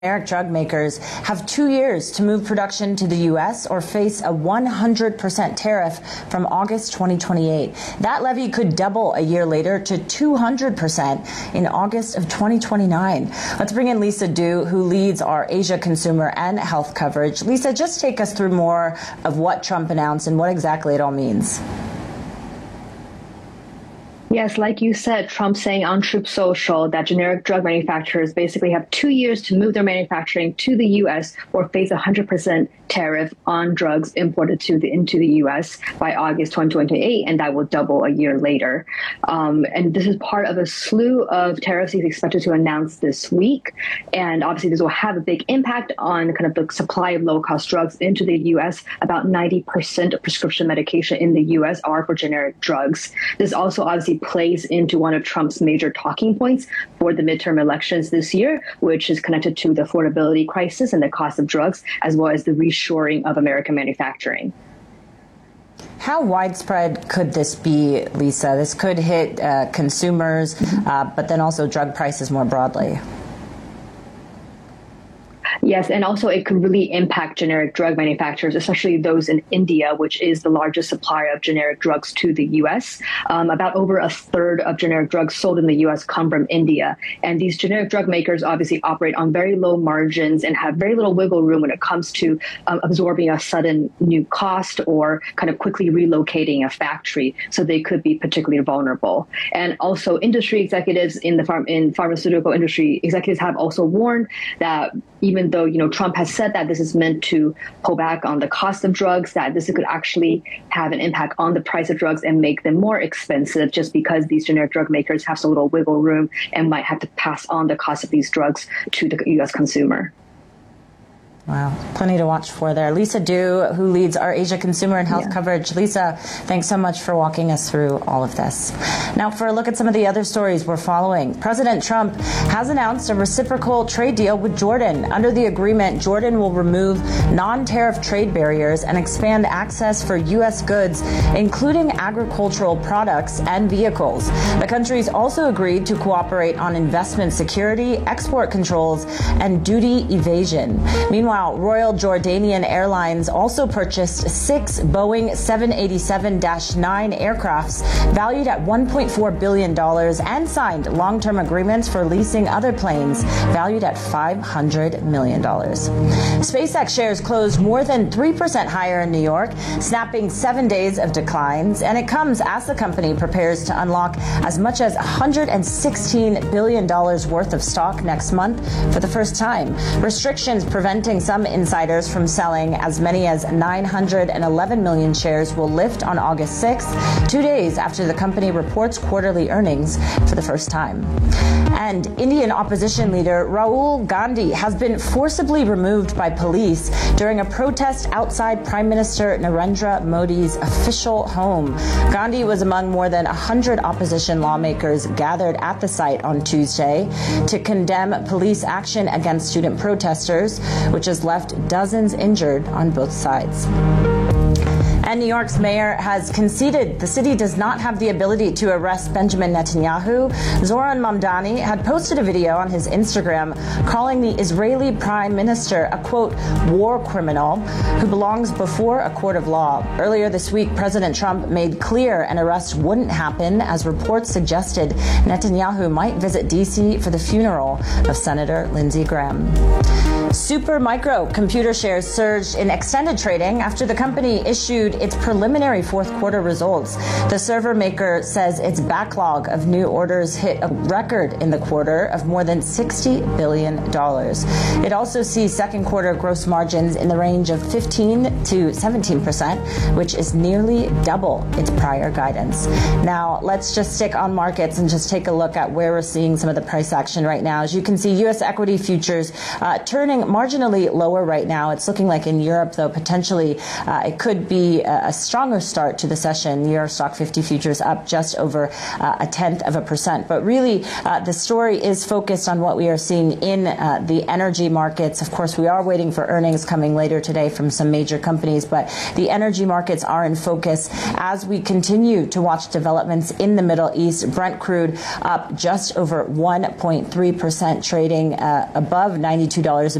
Generic drug makers have 2 years to move production to the U.S. or face a 100% tariff from August 2028. That levy could double a year later to 200% in August of 2029. Let's bring in Lisa Du, who leads our Asia consumer and health coverage. Lisa, just take us through more of what Trump announced and what exactly it all means. Yes, like you said, Trump saying on Truth Social that generic drug manufacturers basically have 2 years to move their manufacturing to the U.S. or face a 100% tariff on drugs imported into the U.S. by August 2028, and that will double a year later. And this is part of a slew of tariffs he's expected to announce this week. And obviously, this will have a big impact on kind of the supply of low-cost drugs into the U.S. About 90% of prescription medication in the U.S. are for generic drugs. This also obviously plays into one of Trump's major talking points for the midterm elections this year, which is connected to the affordability crisis and the cost of drugs, as well as the reshoring of American manufacturing. How widespread could this be, Lisa? This could hit consumers, but then also drug prices more broadly. Yes, and also it could really impact generic drug manufacturers, especially those in India, which is the largest supplier of generic drugs to the U.S. About over a third of generic drugs sold in the U.S. come from India. And these generic drug makers obviously operate on very low margins and have very little wiggle room when it comes to absorbing a sudden new cost or kind of quickly relocating a factory. So they could be particularly vulnerable. And also industry executives in the pharmaceutical industry, executives have also warned that even though, Trump has said that this is meant to pull back on the cost of drugs, that this could actually have an impact on the price of drugs and make them more expensive just because these generic drug makers have so little wiggle room and might have to pass on the cost of these drugs to the U.S. consumer. Wow, plenty to watch for there. Lisa Du, who leads our Asia consumer and health coverage. Lisa, thanks so much for walking us through all of this. Now, for a look at some of the other stories we're following. President Trump has announced a reciprocal trade deal with Jordan. Under the agreement, Jordan will remove non-tariff trade barriers and expand access for U.S. goods, including agricultural products and vehicles. The countries also agreed to cooperate on investment security, export controls, and duty evasion. Meanwhile, Royal Jordanian Airlines also purchased 6 Boeing 787-9 aircrafts valued at $1.4 billion and signed long-term agreements for leasing other planes valued at $500 million. SpaceX shares closed more than 3% higher in New York, snapping 7 days of declines, and it comes as the company prepares to unlock as much as $116 billion worth of stock next month for the first time. Restrictions preventing some insiders from selling as many as 911 million shares will lift on August 6th, 2 days after the company reports quarterly earnings for the first time. And Indian opposition leader Rahul Gandhi has been forcibly removed by police during a protest outside Prime Minister Narendra Modi's official home. Gandhi was among more than 100 opposition lawmakers gathered at the site on Tuesday to condemn police action against student protesters, which has left dozens injured on both sides. And New York's mayor has conceded the city does not have the ability to arrest Benjamin Netanyahu. Zoran Mamdani had posted a video on his Instagram calling the Israeli prime minister a, quote, war criminal who belongs before a court of law. Earlier this week, President Trump made clear an arrest wouldn't happen as reports suggested Netanyahu might visit D.C. for the funeral of Senator Lindsey Graham. Supermicro computer shares surged in extended trading after the company issued its preliminary fourth quarter results. The server maker says its backlog of new orders hit a record in the quarter of more than $60 billion. It also sees second quarter gross margins in the range of 15 to 17%, which is nearly double its prior guidance. Now, let's just stick on markets and just take a look at where we're seeing some of the price action right now. As you can see, U.S. equity futures turning closing marginally lower right now. It's looking like in Europe, though, potentially it could be a stronger start to the session. New York Stock 50 futures up just over 0.1%. But really, the story is focused on what we are seeing in the energy markets. Of course, we are waiting for earnings coming later today from some major companies, but the energy markets are in focus as we continue to watch developments in the Middle East. Brent crude up just over 1.3%, trading above $92